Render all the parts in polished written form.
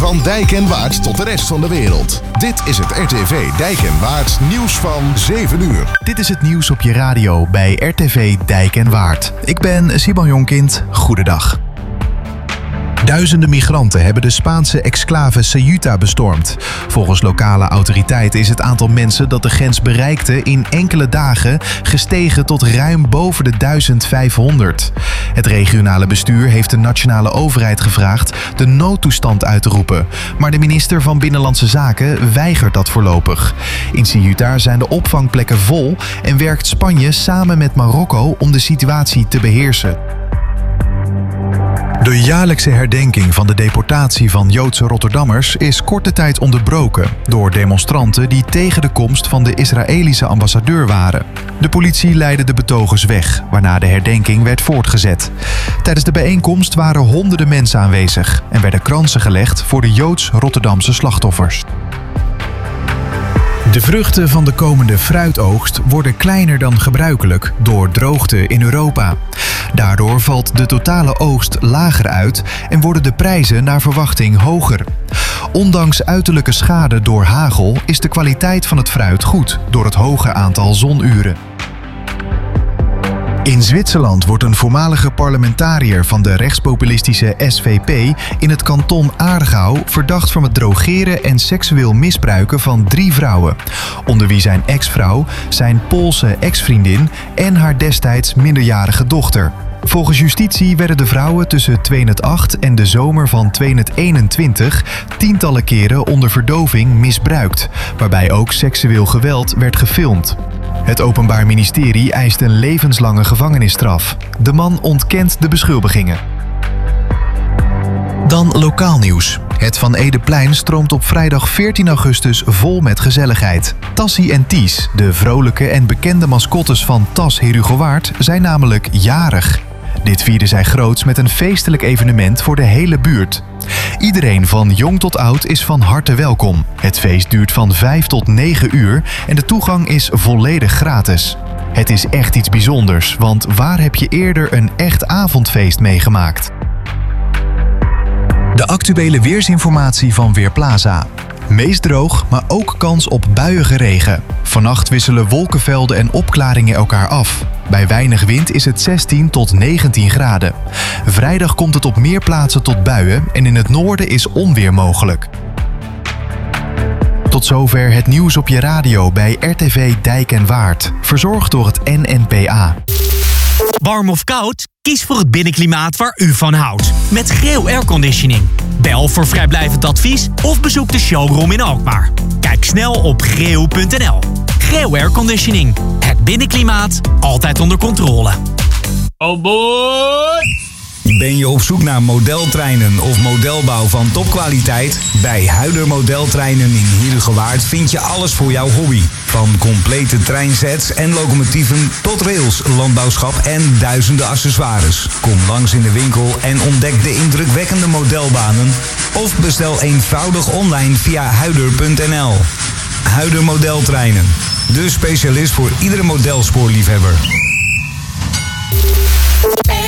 Van Dijk en Waard tot de rest van de wereld. Dit is het RTV Dijk en Waard nieuws van 7 uur. Dit is het nieuws op je radio bij RTV Dijk en Waard. Ik ben Simon Jonkind. Goedendag. Duizenden migranten hebben de Spaanse exclave Ceuta bestormd. Volgens lokale autoriteiten is het aantal mensen dat de grens bereikte in enkele dagen gestegen tot ruim boven de 1500. Het regionale bestuur heeft de nationale overheid gevraagd de noodtoestand uit te roepen. Maar de minister van Binnenlandse Zaken weigert dat voorlopig. In Ceuta zijn de opvangplekken vol en werkt Spanje samen met Marokko om de situatie te beheersen. De jaarlijkse herdenking van de deportatie van Joodse Rotterdammers is korte tijd onderbroken door demonstranten die tegen de komst van de Israëlische ambassadeur waren. De politie leidde de betogers weg, waarna de herdenking werd voortgezet. Tijdens de bijeenkomst waren honderden mensen aanwezig en werden kransen gelegd voor de Joods-Rotterdamse slachtoffers. De vruchten van de komende fruitoogst worden kleiner dan gebruikelijk door droogte in Europa. Daardoor valt de totale oogst lager uit en worden de prijzen naar verwachting hoger. Ondanks uiterlijke schade door hagel is de kwaliteit van het fruit goed door het hoge aantal zonuren. In Zwitserland wordt een voormalige parlementariër van de rechtspopulistische SVP in het kanton Aargau verdacht van het drogeren en seksueel misbruiken van 3 vrouwen, onder wie zijn ex-vrouw, zijn Poolse ex-vriendin en haar destijds minderjarige dochter. Volgens justitie werden de vrouwen tussen 2008 en de zomer van 2021 tientallen keren onder verdoving misbruikt, waarbij ook seksueel geweld werd gefilmd. Het Openbaar Ministerie eist een levenslange gevangenisstraf. De man ontkent de beschuldigingen. Dan lokaal nieuws. Het Van Edeplein stroomt op vrijdag 14 augustus vol met gezelligheid. Tassie en Ties, de vrolijke en bekende mascottes van Tas Herugewaard, zijn namelijk jarig. Dit vierden zij groots met een feestelijk evenement voor de hele buurt. Iedereen van jong tot oud is van harte welkom. Het feest duurt van 5 tot 9 uur en de toegang is volledig gratis. Het is echt iets bijzonders, want waar heb je eerder een echt avondfeest meegemaakt? De actuele weersinformatie van Weerplaza. Meest droog, maar ook kans op buiige regen. Vannacht wisselen wolkenvelden en opklaringen elkaar af. Bij weinig wind is het 16 tot 19 graden. Vrijdag komt het op meer plaatsen tot buien en in het noorden is onweer mogelijk. Tot zover het nieuws op je radio bij RTV Dijk en Waard. Verzorgd door het NNPA. Warm of koud? Kies voor het binnenklimaat waar u van houdt. Met Greo Airconditioning. Bel voor vrijblijvend advies of bezoek de showroom in Alkmaar. Kijk snel op greo.nl. Greo Airconditioning. Het binnenklimaat altijd onder controle. Oh boy! Ben je op zoek naar modeltreinen of modelbouw van topkwaliteit? Bij Huider Modeltreinen in Herugewaard vind je alles voor jouw hobby. Van complete treinsets en locomotieven tot rails, landbouwschap en duizenden accessoires. Kom langs in de winkel en ontdek de indrukwekkende modelbanen. Of bestel eenvoudig online via huider.nl. Huider Modeltreinen. De specialist voor iedere modelspoorliefhebber.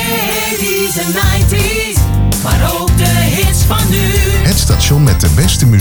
80's en 90's, maar ook de hits van nu. Het station met de beste muziek.